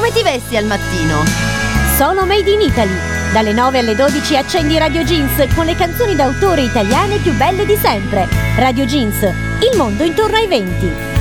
Come ti vesti al mattino? Sono Made in Italy. Dalle 9 alle 12 accendi Radio Jeans con le canzoni d'autore italiane più belle di sempre. Radio Jeans, il mondo intorno ai venti.